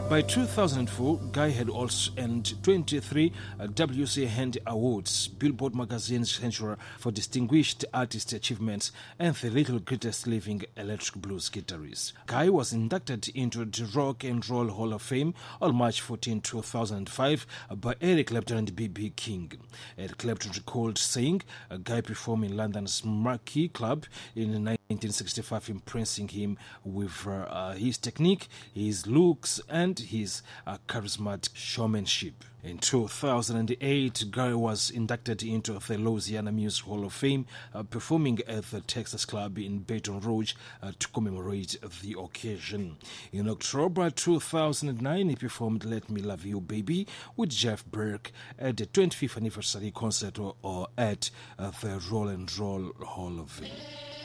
By 2004, Guy had also earned 23 WC Hand Awards, Billboard Magazine's Century for Distinguished Artist Achievements, and the Little Greatest Living Electric Blues Guitarist. Guy was inducted into the Rock and Roll Hall of Fame on March 14, 2005 by Eric Clapton and B.B. King. Eric Clapton recalled saying, Guy performed in London's Marquee Club in 1965, impressing him with his technique, his looks, and his charismatic showmanship. In 2008, Guy was inducted into the Louisiana Music Hall of Fame, performing at the Texas Club in Baton Rouge to commemorate the occasion. In October 2009, he performed Let Me Love You Baby with Jeff Burke at the 25th anniversary concert or at the Roll and Roll Hall of Fame.